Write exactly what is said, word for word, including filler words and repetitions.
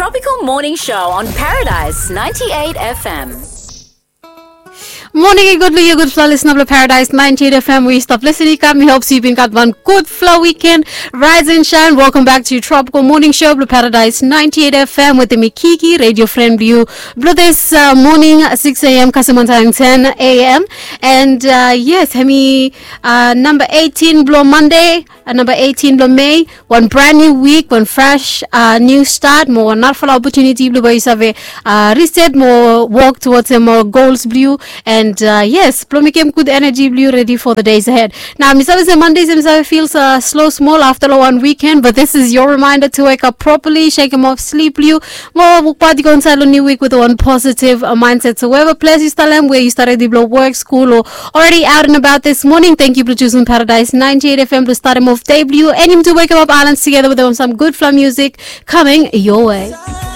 Tropical Morning Show on Paradise ninety-eight F M. Morning and good day, good flow listener of Paradise ninety-eight F M. We stop listening. Come, we hope you've been got one good flow weekend. Rise and shine. Welcome back to your Tropical Morning Show, Blue Paradise ninety-eight F M with the Mikiki Radio Friend Blue. Blue this uh, morning, six a.m. Kasamantang ten a.m. And uh, yes, Hemi uh, number eighteen Blue Monday, uh, number eighteen Blue May. One brand new week, one fresh uh, new start. More not for opportunity Blue boys have a uh, reset, more walk towards a more goals Blue. And And uh, yes, Plomi came good energy, blue ready for the days ahead. Now, Mister say Mondays, Mister feels uh, slow, small after a one weekend, but this is your reminder to wake up properly, shake him off, sleep, blue. More party go inside a new week with one positive uh, mindset. So wherever place you start, where you started the blow work, school, or already out and about this morning, thank you for choosing Paradise ninety-eight F M to start him off day, blue. And him to wake him up islands together with um, some good flow music coming your way.